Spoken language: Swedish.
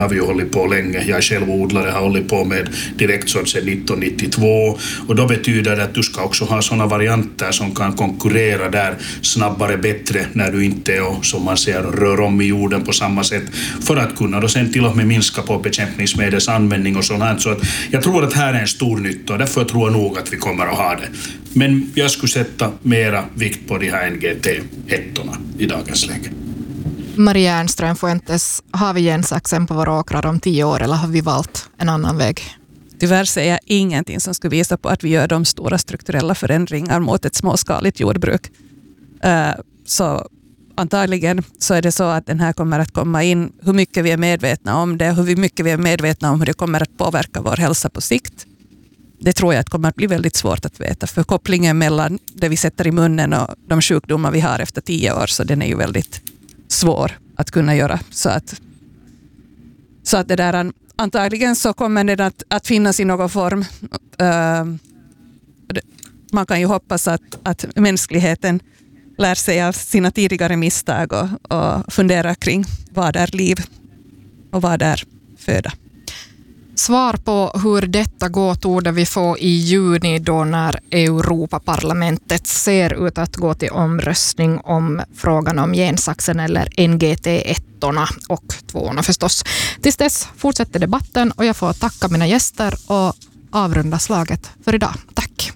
har vi hållit på länge. Jag själv odlare har hållit på med direktsådd sedan 1992 och då betyder det att du ska också ha sådana varianter som kan konkurrera där snabbare, bättre när du inte är, som man ser, rör om i jorden på samma sätt för att kunna då sen till och med minska på bekämpningsmedels användning och sånt här. Så att jag tror att här är en stor nytta och därför tror jag nog att vi kommer att ha det. Men jag skulle sätta mera vikt på de här NGT-ettorna i dagens läge. Maria Ernström Fuentes, har vi gensaxen på våra åkrar om 10 år eller har vi valt en annan väg? Tyvärr ser jag ingenting som skulle visa på att vi gör de stora strukturella förändringar mot ett småskaligt jordbruk. Så antagligen så är det så att den här kommer att komma in hur mycket vi är medvetna om det, hur mycket vi är medvetna om hur det kommer att påverka vår hälsa på sikt. Det tror jag att kommer att bli väldigt svårt att veta, för kopplingen mellan det vi sätter i munnen och de sjukdomar vi har efter 10 år, så den är ju väldigt svår att kunna göra. Så att det där, antagligen så kommer det att finnas i någon form. Man kan ju hoppas att mänskligheten lär sig av sina tidigare misstag och fundera kring vad är liv och vad är föda. Svar på hur detta går torde vi få i juni då när Europaparlamentet ser ut att gå till omröstning om frågan om gensaxen eller NGT-ettorna och 2:orna förstås. Tills dess fortsätter debatten och jag får tacka mina gäster och avrunda slaget för idag. Tack!